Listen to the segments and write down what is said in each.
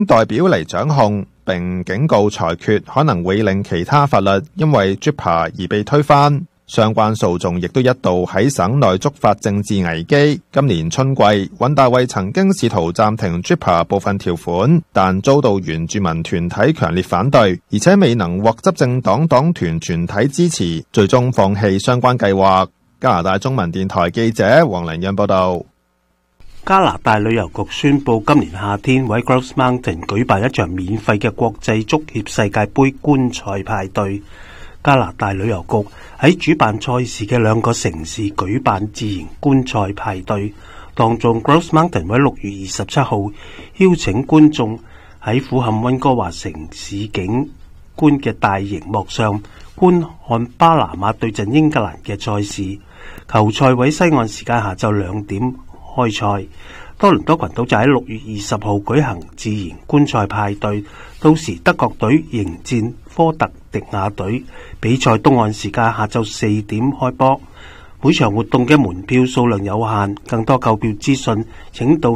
代表嚟掌控，並警告裁決可能會令其他法律因為 JIPA 而被推翻。相關訴訟亦都一度喺省內觸發政治危機。今年春季，尹大衛曾經試圖暫停 JIPA 部分條款，但遭到原住民團體強烈反對，而且未能獲執政黨黨團全體支持，最終放棄相關計劃。加拿大中文電台記者黃玲欣報道。 加拿大旅遊局宣布，今年夏天喺 Grouse Mountain 舉辦一場免費嘅國際足協世界盃觀賽派對。加拿大旅遊局喺主辦賽事嘅兩個城市舉辦自然觀賽派對，當中 Grouse Mountain 喺6月27號邀請觀眾喺俯瞰溫哥華城市景觀嘅大熒幕上觀看巴拿馬對陣英格蘭嘅賽事。球賽喺西岸時間下晝2點開賽。多倫多群島就喺6月20號舉行自然觀賽派對，到時德國隊迎戰科特迪瓦隊，比賽東岸時間下晝4點開波。每場活動嘅門票數量有限，更多購票資訊請到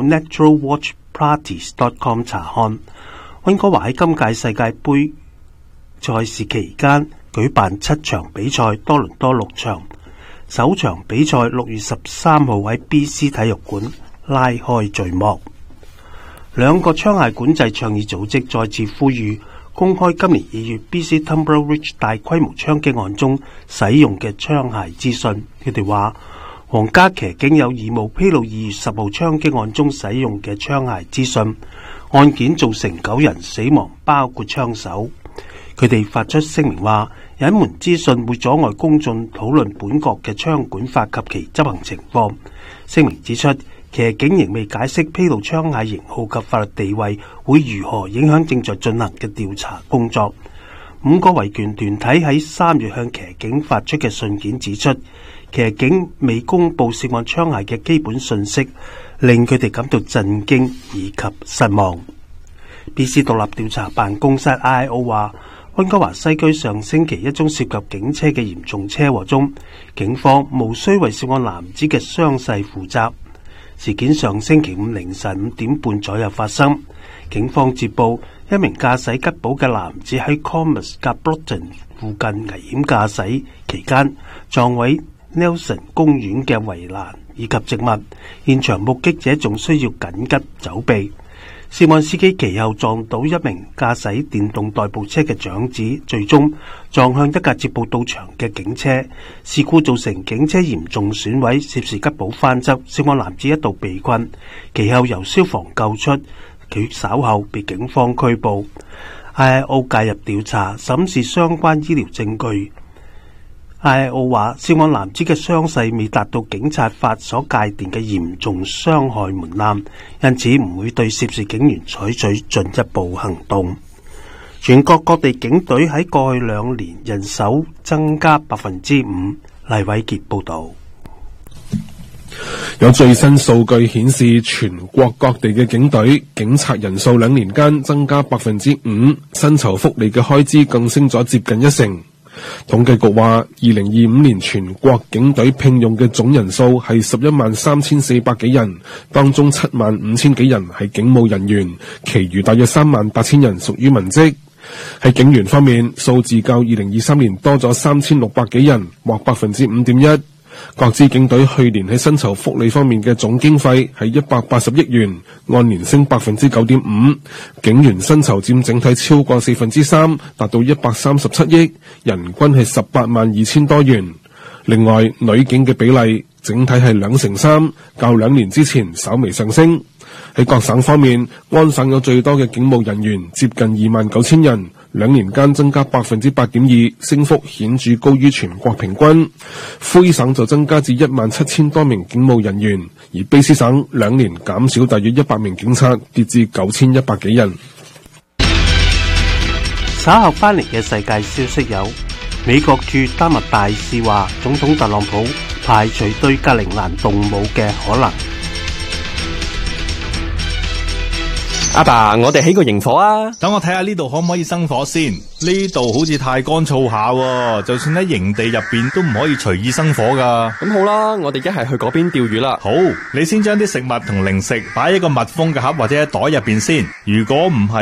naturalwatchparties.com 查看。溫哥華喺今屆世界盃賽事期間舉辦7場比賽，多倫多6場。首場比賽6月13號喺 BC 體育館拉開序幕。兩個槍械管制倡議組織再次呼籲公開今年2月 BC Tumbrel Ridge 大規模槍擊案中使用嘅槍械資訊。佢哋話皇家騎警有義務披露2月10號槍擊案中使用嘅槍械資訊。案件造成9人死亡，包括槍手。佢哋發出聲明話，隱瞞資訊會阻礙公眾討論本國嘅槍管法及其執行情況。聲明指出，騎警仍未解釋披露槍械型號及法律地位會如何影響正在進行嘅調查工作。5個維權團體喺3月向騎警發出嘅信件指出，騎警未公布涉案槍械嘅基本信息，令佢哋感到震驚以及失望。BC 獨立調查辦公室 IAO 話，溫哥華西區上星期一宗涉及警車嘅嚴重車禍中，警方無需為涉案男子嘅傷勢負責。事件上星期5凌晨5點半左右發生。警方接報，一名駕駛吉寶嘅男子喺 Commerce 及 Broughton 附近危險駕駛期間撞毀 Nelson 公園嘅圍欄以及植物，現場目擊者仲需要緊急走避。涉案司機其後撞到一名駕駛電動代步車嘅長子，最終撞向一架接報到場嘅警車。事故造成警車嚴重損毀，涉事吉寶翻側，涉案男子一度被困，其後由消防救出，佢稍後被警方拘捕。IAO 介入調查，審視相關醫療證據。IAO 話，涉案男子嘅傷勢未達到警察法所界定嘅嚴重傷害門檻，因此唔會對涉事警員採取進一步行動。全國各地警隊喺過去2年人手增加 5%。黎偉傑報導。 有最新數據顯示，全國各地嘅警隊警察人數2年間增加 5%， 薪酬福利嘅開支更升咗接近1成。統計局話，2025年全國警隊聘用嘅總人數係113400幾人，當中75000幾人係警務人員，其餘大約38000人屬於文職。喺警員方面，數字較2023年多咗3600幾人，或 5.1%。各支警隊去年喺薪酬福利方面嘅總經費係180億元，按年升 9.5%。警員薪酬佔整體超過3%，達到137億，人均係182000多元。另外，女警嘅比例整體係2成3，較2年之前稍微上升。喺各省方面，安省有最多嘅警務人員，接近29000人，2年間增加 8.2%， 升幅顯著高於全國平均。魁省就增加至17000多名警務人員，而卑詩省2年減少大約100名警察，跌至9100幾人。 稍後翻嚟嘅世界消息有：美國駐丹麥大使話，總統特朗普排除對格陵蘭動武嘅可能。 阿爸，我哋起個營火啊！ 等我睇下呢度可唔可以生火先。呢度好似太乾燥下喎，就算喺營地入邊都唔可以隨意生火噶。 咁好啦，我哋一係去嗰邊釣魚啦。 好，你先將啲食物同零食擺喺個密封嘅盒或者喺袋入邊先。如果唔係